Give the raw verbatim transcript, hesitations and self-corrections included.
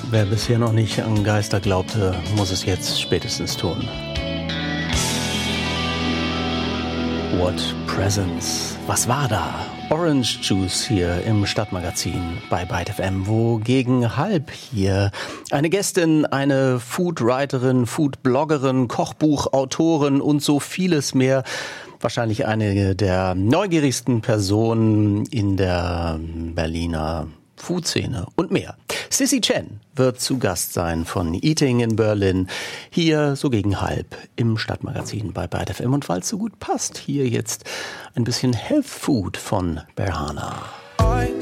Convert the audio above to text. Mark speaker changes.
Speaker 1: Wer bisher noch nicht an Geister glaubte, muss es jetzt spätestens tun. What Presence? Was war da? Orange Juice hier im Stadtmagazin bei Byte F M, wo gegen halb hier eine Gästin, eine Foodwriterin, Foodbloggerin, Kochbuchautorin und so vieles mehr, wahrscheinlich eine der neugierigsten Personen in der Berliner Food-Szene und mehr. Sissy Chen wird zu Gast sein von Eating in Berlin, hier so gegen halb im Stadtmagazin bei Byte F M. Und weil es so gut passt, hier jetzt ein bisschen Health Food von Berhana.